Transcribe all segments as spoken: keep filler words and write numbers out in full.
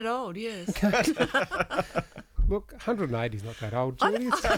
old, yes. Look, one hundred eighty is not that old, I Judy. don't,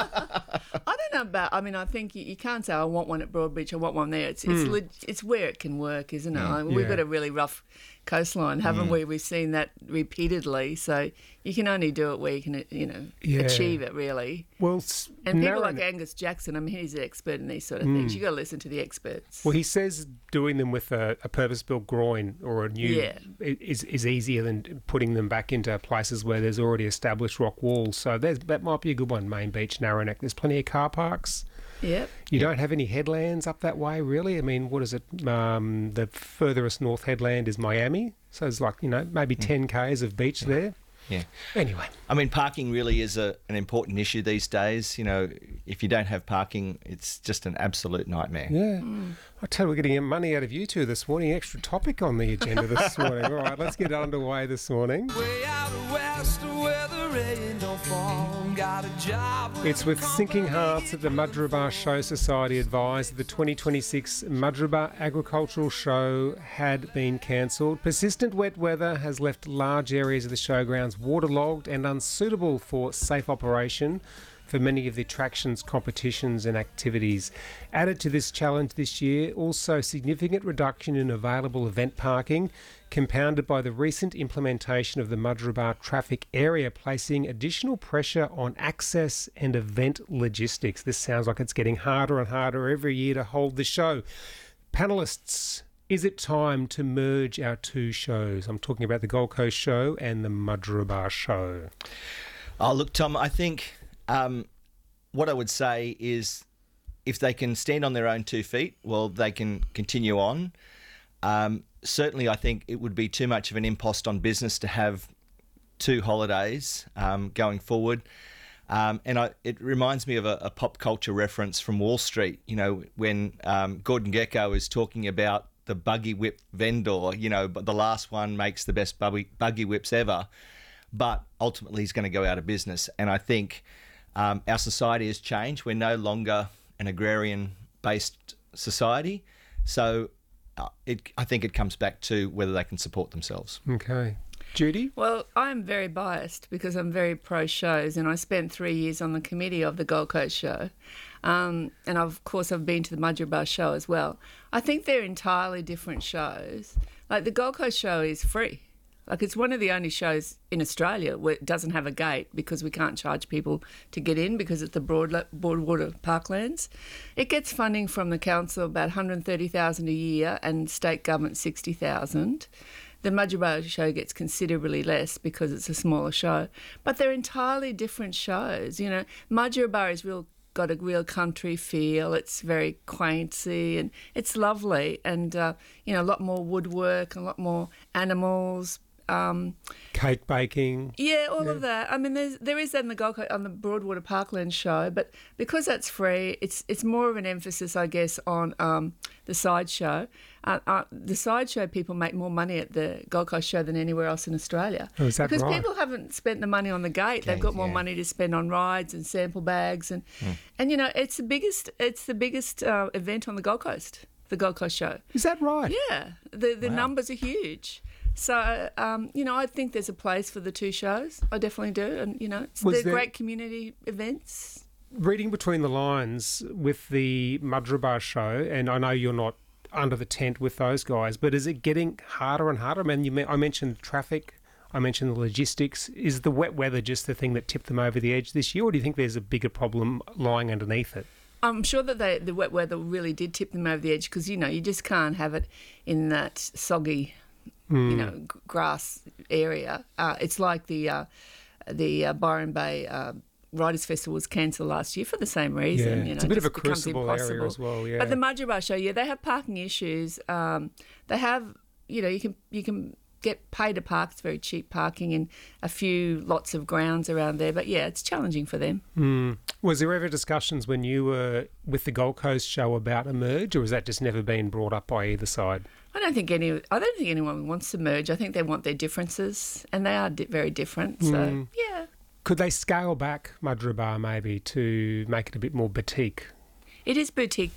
I don't know about. I mean, I think you, you can't say I want one at Broadbeach. I want one there. It's it's Mm. leg- it's where it can work, isn't it? Mm. I mean, We've Yeah. got a really rough coastline, haven't Mm. we? We've seen that repeatedly. So you can only do it where you can, you know, Yeah. achieve it really. Well, s- And people narrowing like it- Angus Jackson, I mean, he's an expert in these sort of things. Mm. You got to listen to the experts. Well, he says doing them with a, a purpose-built groin or a new Yeah. i- is is easier than putting them back into places where there's already established rock walls. So there's, that might be a good one, Main Beach, Narrowneck. There's plenty of car parks. Yep. You don't have any headlands up that way, really. I mean, what is it? Um, the furthest north headland is Miami. So it's like, you know, maybe ten kays of beach there. Yeah. Anyway. I mean, parking really is a, an important issue these days. You know, if you don't have parking, it's just an absolute nightmare. Yeah. I tell you, we're getting money out of you two this morning. Extra topic on the agenda this morning. All right, let's get underway this morning. Way out west where the rain don't fall. Got a job. It's with sinking hearts that the Mudgeeraba Show Society advised that the twenty twenty-six Mudgeeraba Agricultural Show had been cancelled. Persistent wet weather has left large areas of the showgrounds waterlogged and unsuitable for safe operation for many of the attractions, competitions and activities. Added to this challenge this year, also significant reduction in available event parking, compounded by the recent implementation of the Mudgeeraba traffic area, placing additional pressure on access and event logistics. This sounds like it's getting harder and harder every year to hold the show. Panellists, is it time to merge our two shows? I'm talking about the Gold Coast Show and the Mudgeeraba Show. Oh, look, Tom, I think um, what I would say is if they can stand on their own two feet, well, they can continue on. Um, certainly, I think it would be too much of an impost on business to have two holidays um, going forward. Um, and I, it reminds me of a, a pop culture reference from Wall Street, you know, when um, Gordon Gekko is talking about the buggy whip vendor, you know, but the last one makes the best buggy, buggy whips ever. But ultimately, he's going to go out of business. And I think um, our society has changed. We're no longer an agrarian-based society. So uh, it, I think it comes back to whether they can support themselves. Okay. Judy? Well, I'm very biased because I'm very pro-shows and I spent three years on the committee of the Gold Coast Show. Um, and of course, I've been to the Mudgeeraba Show as well. I think they're entirely different shows. Like the Gold Coast Show is free. Like it's one of the only shows in Australia where it doesn't have a gate because we can't charge people to get in because it's the broad, Broadwater Parklands. It gets funding from the council, about one hundred thirty thousand dollars a year, and state government sixty thousand dollars. The Mudgeeraba Show gets considerably less because it's a smaller show. But they're entirely different shows. You know, Mudgeeraba is real got a real country feel. It's very quainty and it's lovely, and uh, you know, a lot more woodwork, a lot more animals. Um, Cake baking. Yeah, all Yeah. of that. I mean, there's there is that in the Gold Coast, on the Broadwater Parkland show, but because that's free, it's it's more of an emphasis, I guess, on um, the sideshow. Uh, uh, the sideshow people make more money at the Gold Coast show than anywhere else in Australia. Oh, is that because right? people haven't spent the money on the gate; they've Gate, got more yeah. money to spend on rides and sample bags, and and you know, it's the biggest it's the biggest uh, event on the Gold Coast, the Gold Coast show. Is that right? Yeah, the the Wow. numbers are huge. So, um, you know, I think there's a place for the two shows. I definitely do. And, you know, it's, Was they're there- great community events. Reading between the lines with the Mudgeeraba Show, and I know you're not under the tent with those guys, but is it getting harder and harder? I mean, you me- I mentioned traffic, I mentioned the logistics. Is the wet weather just the thing that tipped them over the edge this year, or do you think there's a bigger problem lying underneath it? I'm sure that they, the wet weather really did tip them over the edge because, you know, you just can't have it in that soggy, Mm. you know, g- grass area. Uh, it's like the uh, the uh, Byron Bay uh, Writers' Festival was cancelled last year for the same reason. Yeah. You know, It's a bit of just a becomes crucible area impossible. as well, yeah. But the Mudgeeraba Show, yeah, they have parking issues. Um, they have, you know, you can you can get pay to park. It's very cheap parking in a few lots of grounds around there. But yeah, it's challenging for them. Mm. Was there ever discussions when you were with the Gold Coast Show about a merge, or has that just never been brought up by either side? I don't think any. I don't think anyone wants to merge. I think they want their differences, and they are di- very different. So Mm. yeah, Could they scale back Mudgeeraba maybe to make it a bit more boutique? it is boutique though.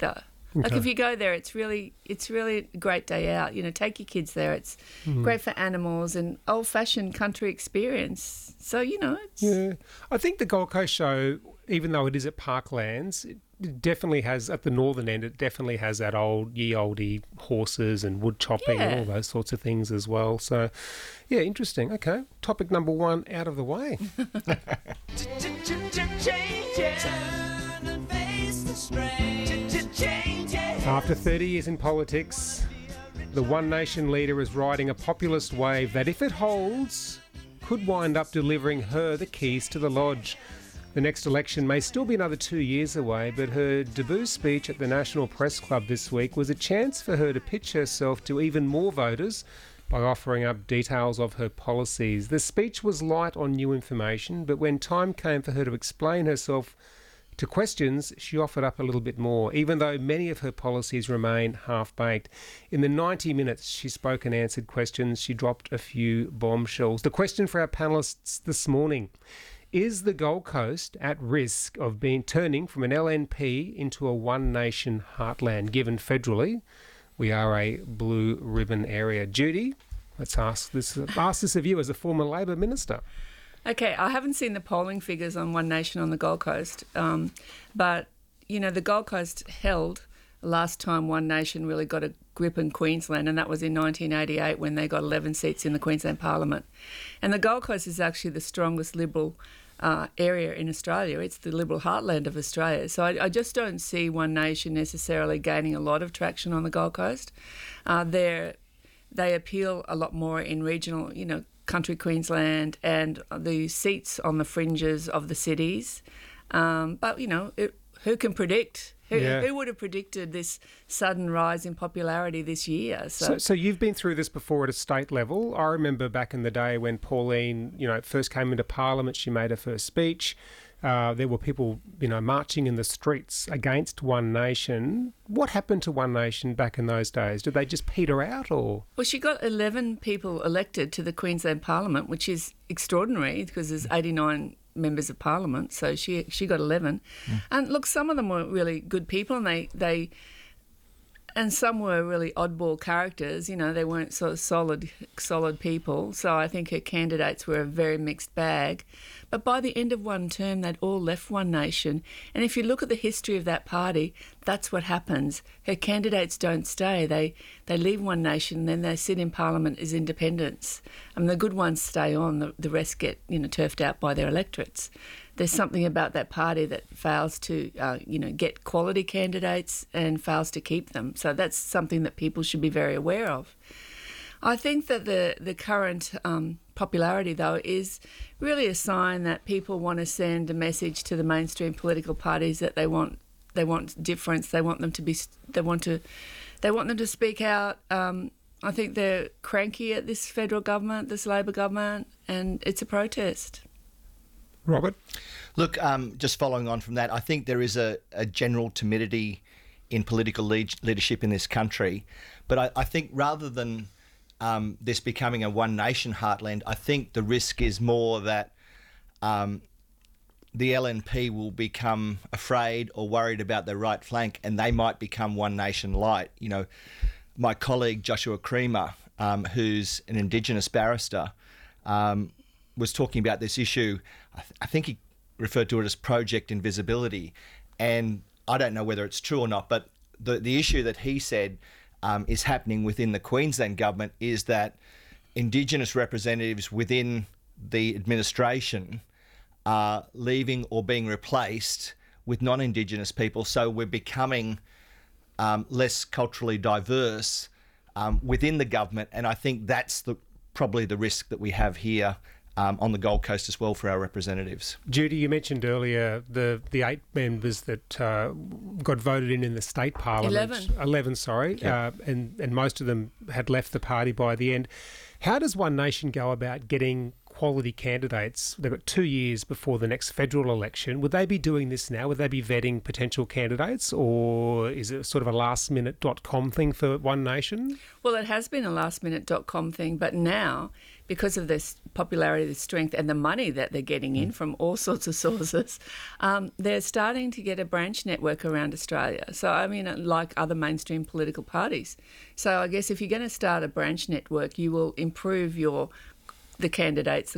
Like Okay. if you go there, it's really it's really a great day out. You know, take your kids there. It's Mm. great for animals and old-fashioned country experience. So you know, it's, Yeah, I think the Gold Coast show, even though it is at Parklands, it definitely has, at the northern end, it definitely has that old, ye olde horses and wood chopping and Yeah. all those sorts of things as well. So, yeah, interesting. Okay, topic number one out of the way. Turn and face the strange. Change it. After thirty years in politics, the One Nation leader is riding a populist wave that, if it holds, could wind up delivering her the keys to the lodge. The next election may still be another two years away, but her debut speech at the National Press Club this week was a chance for her to pitch herself to even more voters by offering up details of her policies. The speech was light on new information, but when time came for her to explain herself to questions, she offered up a little bit more, even though many of her policies remain half-baked. In the ninety minutes she spoke and answered questions, she dropped a few bombshells. The question for our panellists this morning: is the Gold Coast at risk of being turning from an L N P into a One Nation heartland, given federally we are a blue ribbon area? Judy, let's ask this, ask this of you as a former Labor minister. Okay, I haven't seen the polling figures on One Nation on the Gold Coast, um, but, you know, the Gold Coast held last time One Nation really got a grip in Queensland, and that was in nineteen eighty-eight when they got eleven seats in the Queensland Parliament. And the Gold Coast is actually the strongest Liberal uh, area in Australia. It's the Liberal heartland of Australia. So I, I just don't see One Nation necessarily gaining a lot of traction on the Gold Coast. Uh, they're, they appeal a lot more in regional, you know, country Queensland and the seats on the fringes of the cities. Um, but, you know, it, who can predict? Who, Yeah. who would have predicted this sudden rise in popularity this year? So, So, so you've been through this before at a state level. I remember back in the day when Pauline, you know, first came into Parliament, she made her first speech. Uh, there were people, you know, marching in the streets against One Nation. What happened to One Nation back in those days? Did they just peter out, or? well, she got eleven people elected to the Queensland Parliament, which is extraordinary because there's eighty-nine members of Parliament, so she she got eleven. Mm. And look, some of them were really good people, and they they and some were really oddball characters. You know, they weren't sort of solid solid people. So I think her candidates were a very mixed bag. But by the end of one term, they'd all left One Nation. And if you look at the history of that party, that's what happens. Her candidates don't stay. They they leave One Nation, then they sit in Parliament as independents. I mean, the good ones stay on. The, the rest get, you know, turfed out by their electorates. There's something about that party that fails to, uh, you know, get quality candidates and fails to keep them. So that's something that people should be very aware of. I think that the, the current um, popularity, though, is really a sign that people want to send a message to the mainstream political parties that they want they want difference. They want them to be they want to they want them to speak out. Um, I think they're cranky at this federal government, this Labor government, and it's a protest. Robert? Look, um, just following on from that, I think there is a, a general timidity in political lead- leadership in this country. But I, I think rather than um, this becoming a One Nation heartland, I think the risk is more that um, the L N P will become afraid or worried about their right flank, and they might become One Nation light. You know, my colleague Joshua Creamer, um, who's an Indigenous barrister, um, was talking about this issue. I, th- I think he referred to it as Project Invisibility, and I don't know whether it's true or not, but the, the issue that he said um, is happening within the Queensland government is that Indigenous representatives within the administration are leaving or being replaced with non-Indigenous people, so we're becoming um, less culturally diverse um, within the government, and I think that's the probably the risk that we have here Um, on the Gold Coast as well for our representatives. Judy, you mentioned earlier the, the eight members that uh, got voted in in the state parliament. Eleven. Eleven, sorry. Yeah. Uh, and, and most of them had left the party by the end. How does One Nation go about getting quality candidates? They've got two years before the next federal election. Would they be doing this now? Would they be vetting potential candidates? Or is it sort of a last minute dot com thing for One Nation? Well, it has been a last minute dot com thing, but now because of their popularity, their strength, and the money that they're getting in from all sorts of sources, um, they're starting to get a branch network around Australia. So, I mean, like other mainstream political parties. So I guess if you're going to start a branch network, you will improve your the candidates, the